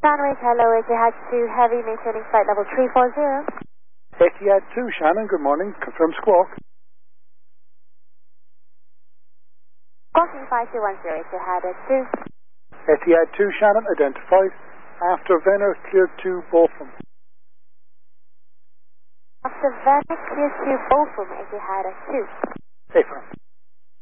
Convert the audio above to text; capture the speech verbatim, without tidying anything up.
Sunrise, hello, Etihad two Heavy, maintaining flight level three four zero. Etihad two, Shannon, good morning. Confirm squawk. Squawking five two one zero, Etihad two. Etihad two, Shannon, identified. After Venner, clear to Botham. After Venner, clear to Botham, Etihad two. Affirm.